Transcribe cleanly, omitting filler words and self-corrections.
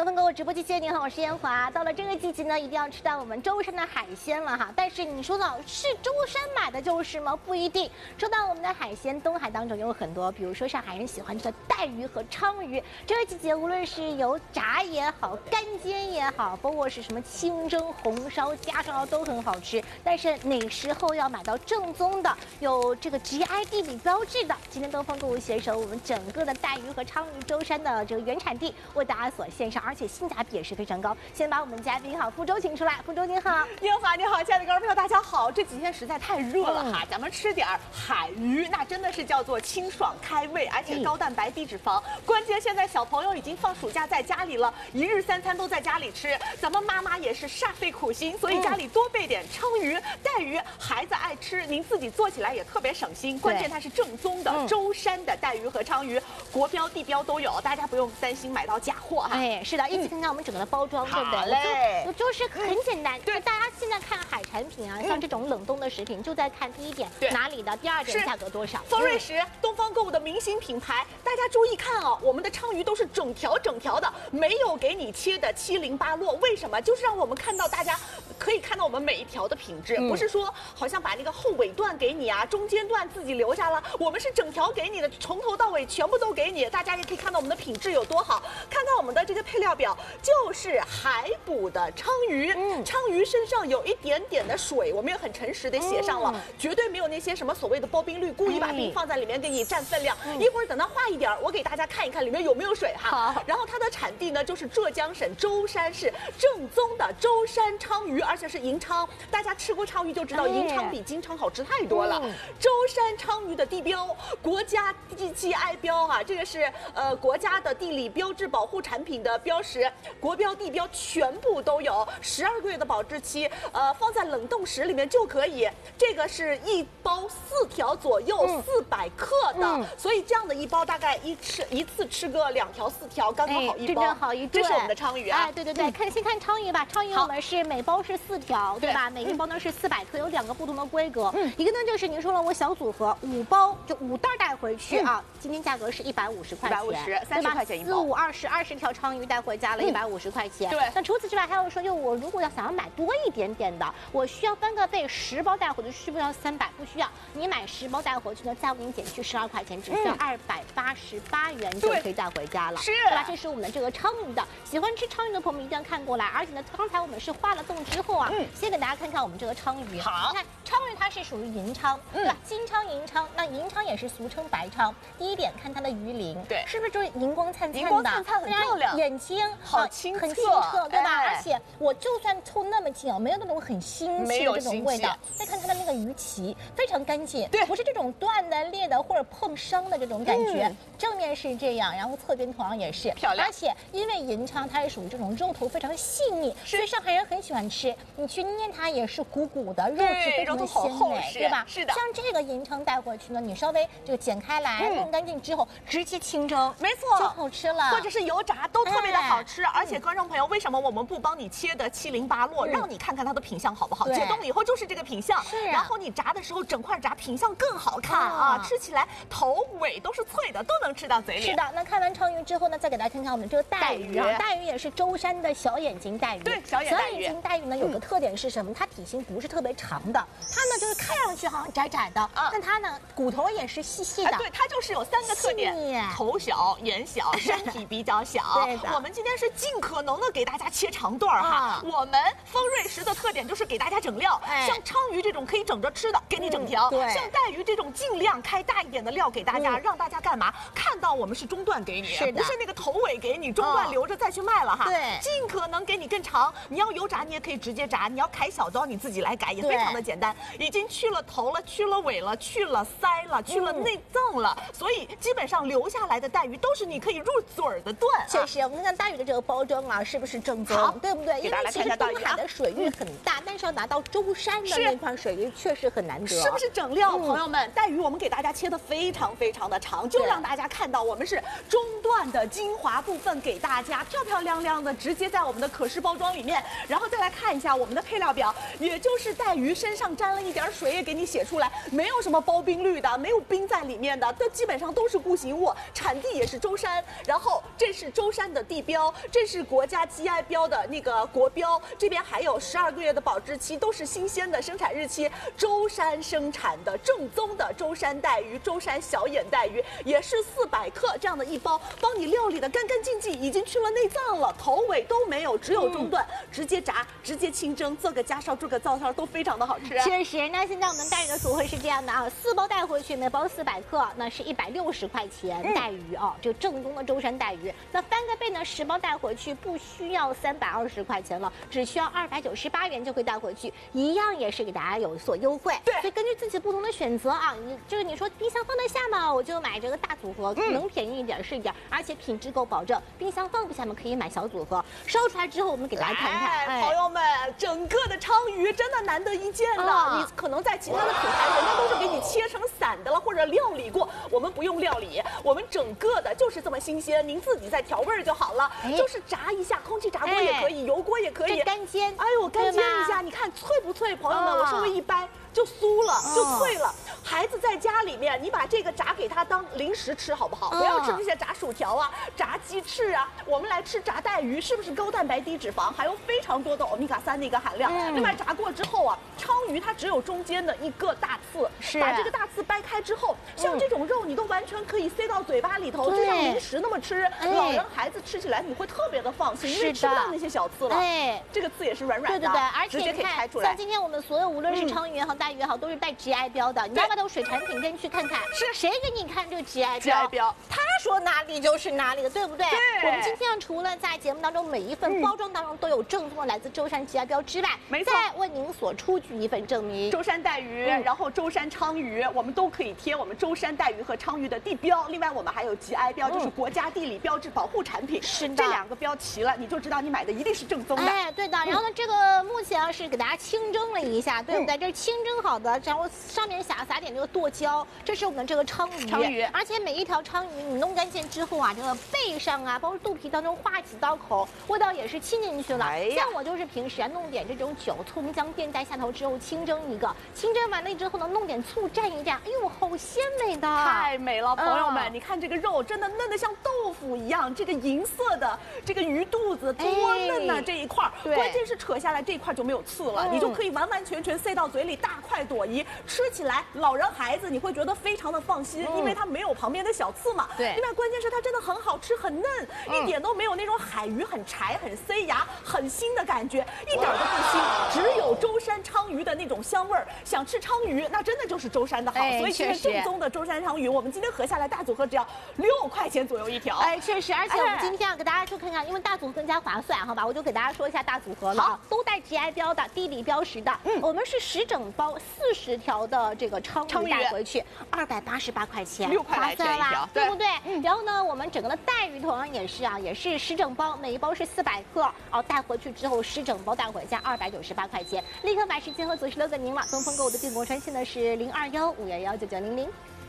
东风购物直播间，您好，我是燕华。到了这个季节呢，一定要吃到我们舟山的海鲜了哈。但是你说到是舟山买的就是吗？不一定。说到我们的海鲜，东海当中有很多，比如说上海人喜欢吃的带鱼和鲳鱼。这个季节无论是油炸也好，干煎也好，包括是什么清蒸、红烧、家常都很好吃。但是哪时候要买到正宗的，有这个 GI 地理标志的？今天东风购物携手我们整个的带鱼和鲳鱼舟山的这个原产地为大家所献上，而且性价比也是非常高。先把我们嘉宾傅舟请出来，傅舟您好。 燕华你好，亲爱的观众朋友大家好。这几天实在太热了哈，咱们吃点海鱼，那真的是叫做清爽开胃，而且高蛋白低脂肪。关键现在小朋友已经放暑假在家里了，一日三餐都在家里吃，咱们妈妈也是煞费苦心，所以家里多备点鲳鱼、带鱼，孩子爱吃，您自己做起来也特别省心。关键它是正宗的舟山的带鱼和鲳鱼，国标地标都有，大家不用担心买到假货哈。 哎，是的，一起看看我们整个的包装，对不对？ 好嘞， 我就是很简单。 对， 大家现在看海产品啊，像这种冷冻的食品，就在看第一点哪里的，第二点价格多少。 丰瑞食，东方购物的明星品牌，大家注意看哦，我们的鲳鱼都是整条的，没有给你切的七零八落。为什么？就是让我们看到大家可以看到我们每一条的品质，不是说好像把那个后尾段给你啊，中间段自己留下了，我们是整条给你的，从头到尾全部都给你。大家也可以看到我们的品质有多好。看到我们的这个配料表，就是海捕的鲳鱼，鲳鱼身上有一点点的水，我们也很诚实的写上了，绝对没有那些什么所谓的包冰滤，故意把冰放在里面给你占分量。一会儿等它化一点，我给大家看一看里面有没有水哈。然后它的产地呢，就是浙江省舟山市正宗的舟山鲳鱼，而且是银鲳。大家吃过鲳鱼就知道，银鲳比金鲳好吃太多了。舟山鲳鱼的地标，国家GI 标啊，这个是国家的地理标志保护产品的标识，国标地标全部都有，12个月的保质期，放在冷冻室里面就可以。这个是一包4条左右，400克的，所以这样的一包大概一次吃个2条4条，刚刚好一包， 正正好一顿。 这是我们的鲳鱼啊， 哎，对对对，先看鲳鱼吧，鲳鱼我们是每包是4条，对吧？每一包呢是400克，有2个不同的规格，一个呢就是您说了我小组合5包，就5袋带回去啊，今天价格是150块钱 ，150，30块钱一包 ，4、5、20条鲳鱼带回家了，150块钱。 对， 那除此之外还有说，就我如果想要买多一点点的，我需要翻个倍，10包带回去需不需要300？不需要，你买10包带回去呢，再给你减去12块钱，只需要288元就可以带回家了， 是， 对吧？这是我们的这个鲳鱼的，喜欢吃鲳鱼的朋友们一定要看过来。而且呢，刚才我们是化了冻之后啊，先给大家看看我们这个鲳鱼。 好， 你看鲳鱼它是属于银鲳，对吧？金鲳、银鲳，那银鲳也是俗称白鲳。第一点看它的鱼鳞，对，是不是就是荧光灿灿的？ 荧光灿灿，很漂亮， 眼睛好清澈， 很清澈，对吧？而且我就算凑那么近啊，没有那种很腥气的这种味道。再看它的那个鱼鳍，非常干净，对，不是这种断的、裂的或者碰伤的这种感觉。正面是这样，然后侧边同样也是漂亮。 而且因为银鲳它是属于这种肉头非常细腻，所以上海人很喜欢吃。你去捏它也是鼓鼓的，肉质非常的鲜美，对吧？ 是的。 像这个银鲳带回去呢，你稍微这个剪开来，弄干净之后，直接清蒸， 没错， 就好吃了。 或者是油炸都特别的好吃。而且观众朋友，为什么我们不帮你切的7零8落，让你看看它的品相好不好？解冻以后就是这个品相，是。然后你炸的时候整块炸，品相更好看啊，吃起来头尾都是脆的，都能吃到嘴里。是的。那看完鲳鱼之后呢，再给大家看看我们这个带鱼啊，带鱼也是舟山的小眼睛带鱼。对，小眼睛带鱼呢有个特点是什么？它体型不是特别长的，它呢就是看上去好像窄窄的，但它呢骨头也是细细的。对，它就是有3个特点：头小、眼小，身体比较小。对的。我们今天是尽可能的给大家切长段哈。我们丰瑞食的特点就是给大家整料，像鲳鱼这种可以整着吃的，给你整条；像带鱼这种尽量开大一点的料给大家，让大家干嘛？看到我们是中段给你，不是那个头尾给你，中段留着再去卖了哈。对，尽可能给你更长。你要油炸，你也可以直接炸；你要砍小刀，你自己来改，也非常的简单。已经去了头了，去了尾了，去了鳃了，去了内脏了，所以基本上留下来的带鱼都是你可以入嘴的段。确实，我们看看带鱼的这个包装啊，是不是正宗？对不对？因为其实东海的水域很大，但是要拿到舟山的那块水域确实很难得。是不是整料？朋友们，带鱼我们给大家切的非常的长，就让大家看到我们是中段的精华部分给大家漂漂亮亮的直接在我们的可视包装里面，然后再来看一下我们的配料表，也就是带鱼身上沾沾了一点水也给你写出来，没有什么包冰绿的，没有冰在里面的，这基本上都是固形物，产地也是舟山。然后这是舟山的地标，这是国家 GI 标的那个国标，这边还有12个月的保质期，都是新鲜的生产日期。舟山生产的正宗的舟山带鱼，舟山小眼带鱼也是400克这样的一包，帮你料理的干干净净，已经去了内脏了，头尾都没有，只有中段，直接炸，直接清蒸，做个家烧，做个灶烧都非常的好吃。 确实，那现在我们带鱼的组合是这样的啊，4包带回去，每包400克，那是160块钱带鱼哦，这个正宗的舟山带鱼。那翻个倍呢，10包带回去不需要320块钱了，只需要298元就可以带回去，一样也是给大家有所优惠。 对， 所以根据自己不同的选择啊，你说冰箱放得下吗？我就买这个大组合，能便宜一点是一点，而且品质够保证。冰箱放不下嘛，可以买小组合。烧出来之后，我们给大家看看。 朋友们，整个的鲳鱼真的难得一见的，你可能在其他的品牌，人家都是给你切成散的了，或者料理过，我们不用料理，我们整个的就是这么新鲜，您自己再调味就好了，就是炸一下，空气炸锅也可以，油锅也可以， 干煎。 哎呦，干煎一下，你看脆不脆？朋友们，我稍微一掰。就酥了，就脆了。孩子在家里面，你把这个炸给他当零食吃，好不好？不要吃这些炸薯条啊、炸鸡翅啊。我们来吃炸带鱼，是不是高蛋白低脂肪，还有非常多的欧米伽3的一个含量？另外炸过之后啊，鲳鱼它只有中间的一个大刺，把这个大刺掰开之后，像这种肉你都完全可以塞到嘴巴里头，就像零食那么吃。老人孩子吃起来你会特别的放心，因为吃不到那些小刺了。这个刺也是软软的， 对，而且直接可以开出来。 像今天我们所有无论是鲳鱼也好，带鱼也好，都是带 GI 标的。你到外头水产品店去看看，是谁给你看这个 GI 标？他说哪里就是哪里的，对不对？我们今天除了在节目当中每一份包装当中都有正宗的来自舟山 GI 标之外， 没错， 再为您所出具一份证明。 舟山带鱼，然后舟山鲳鱼，我们都可以贴我们舟山带鱼和鲳鱼的地标。另外我们还有 GI 标，就是国家地理标志保护产品。是的，这2个标齐了，你就知道你买的一定是正宗的。 哎，对的。然后呢，这个目前是给大家清蒸了一下，对不对？这是清蒸好的，然后上面撒点这个剁椒，这是我们这个鲳鱼。而且每一条鲳鱼你弄干净之后啊，这个背上啊，包括肚皮当中划几刀口，味道也是沁进去了。像我就是平时啊弄点这种韭葱姜垫在下头之后清蒸一个，清蒸完了之后呢，弄点醋蘸一蘸，哎呦，好鲜美的， 太美了，朋友们，你看这个肉真的嫩得像豆腐一样，这个银色的这个鱼肚子多嫩呐，这一块，关键是扯下来这一块就没有刺了，你就可以完完全全塞到嘴里，大快朵颐，吃起来老人孩子你会觉得非常的放心，因为它没有旁边的小刺嘛。对，另外关键是它真的很好吃，很嫩，一点都没有那种海鱼很柴、很塞牙、很腥的感觉，一点都不腥，只有舟山鲳鱼的那种香味儿。想吃鲳鱼，那真的就是舟山的好，所以今天正宗的舟山鲳鱼，我们今天合下来大组合只要6块钱左右一条。 哎，确实，而且我们今天要给大家去看看，因为大组合更加划算，好吧？我就给大家说一下大组合了啊，都带 GI 标的、地理标识的。我们是10整包40条的这个鲳鱼带回去，288块钱 ，6块来钱一条， 对不对？然后呢，我们整个的带鱼同样也是啊，也是10整包，每一包是400克，带回去之后10整包带回家298块钱，立刻把时间和组时留给您了。东风购物的订购专线呢是021-511-9900。